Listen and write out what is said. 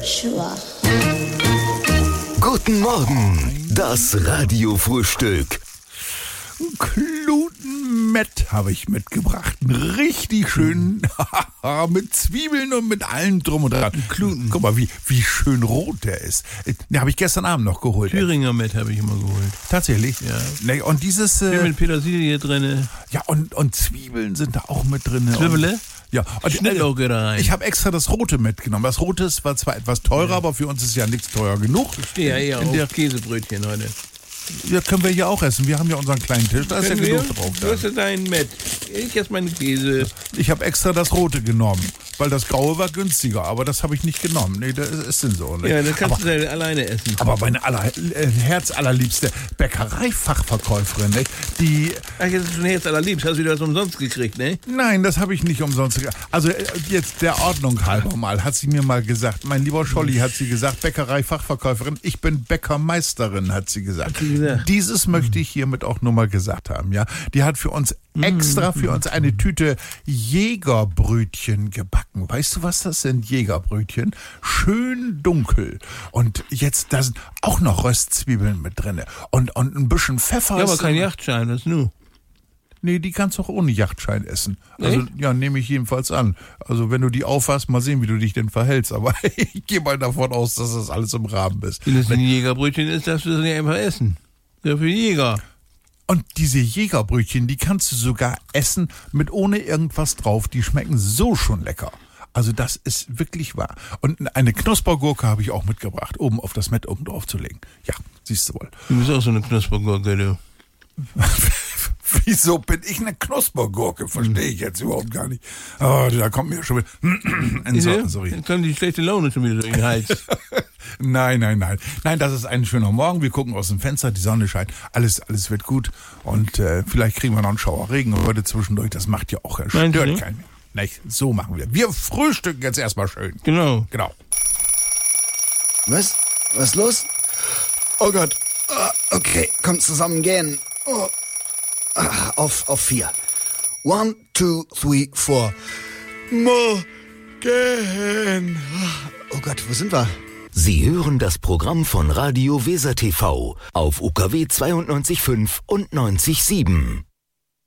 schwach. Guten Morgen, das Radiofrühstück. Klutenmett habe ich mitgebracht. Richtig schön mit Zwiebeln und mit allem drum und dran. Kluten. Guck mal, wie schön rot der ist. Den habe ich gestern Abend noch geholt. Thüringer Mett habe ich immer geholt. Tatsächlich? Ja. Ne, und dieses... mit Petersilie drin. Ja, und Zwiebeln sind da auch mit drin. Zwiebeln? Ja, und Schnittlauge da rein. ich habe extra das Rote mitgenommen. Das Rote war zwar etwas teurer, aber für uns ist ja nichts teuer genug. Ich stehe ja eher auf Käsebrötchen heute. Ja, können wir ja auch essen. Wir haben ja unseren kleinen Tisch, da ist ja genug drauf. Du hast ja deinen Mett. Ich esse meine Käse. Ich habe extra das Rote genommen, weil das Graue war günstiger, aber das habe ich nicht genommen. Nee, das ist denn so. Ne? Ja, das kannst du alleine essen. Aber meine herzallerliebste Bäckereifachverkäuferin, ne? Die... Ach, jetzt ist schon herzallerliebst. Hast du das umsonst gekriegt, ne? Nein, das habe ich nicht umsonst gekriegt. Also jetzt der Ordnung halber mal, hat sie mir mal gesagt, mein lieber Scholli, hat sie gesagt, Bäckereifachverkäuferin, ich bin Bäckermeisterin, hat sie gesagt. Dieses möchte ich hiermit auch nur mal gesagt haben, ja. Die hat für uns extra für uns eine Tüte Jägerbrötchen gebacken. Weißt du, was das sind, Jägerbrötchen? Schön dunkel. Und jetzt, da sind auch noch Röstzwiebeln mit drin. Und ein bisschen Pfeffer. Ja, aber kein Yachtschein, was nu? Nee, die kannst du auch ohne Yachtschein essen. Also, echt? ja, nehme ich jedenfalls an. Also, wenn du die aufhast, mal sehen, wie du dich denn verhältst. Aber ich gehe mal davon aus, dass das alles im Rahmen ist. Wenn es ein Jägerbrötchen ist, darfst du das nicht einfach essen. Ja, für Jäger. Und diese Jägerbrötchen, die kannst du sogar essen mit ohne irgendwas drauf. Die schmecken so schon lecker. Also das ist wirklich wahr. Und eine Knuspergurke habe ich auch mitgebracht, oben auf das Mett oben drauf zu legen. Ja, siehst du wohl. Du bist auch so eine Knuspergurke, du. Wieso bin ich eine Knuspergurke? Verstehe ich jetzt überhaupt gar nicht. Oh, da kommt mir schon wieder... Sorry. Dann kommt die schlechte Laune schon wieder durch den Hals. Nein. Nein, das ist ein schöner Morgen. Wir gucken aus dem Fenster, die Sonne scheint. Alles wird gut. Und vielleicht kriegen wir noch einen Schauer Regen heute zwischendurch. Das macht ja auch stört keinen mehr. Nicht? So machen wir. Wir frühstücken jetzt erstmal schön. Genau. Was? Was ist los? Oh Gott. Okay, komm zusammen gehen. Oh. Auf 4. 1, 2, 3, 4. Morgen. Oh Gott, wo sind wir? Sie hören das Programm von Radio Weser TV auf UKW 92.5 und 90.7.